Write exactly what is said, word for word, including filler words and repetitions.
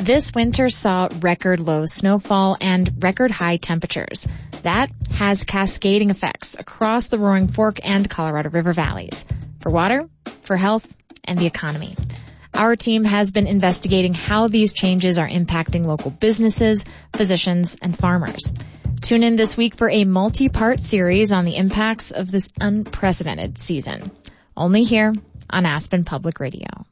This winter saw record low snowfall and record high temperatures. That has cascading effects across the Roaring Fork and Colorado River valleys. For water, for health, and the economy. Our team has been investigating how these changes are impacting local businesses, physicians, and farmers. Tune in this week for a multi-part series on the impacts of this unprecedented season. Only here on Aspen Public Radio.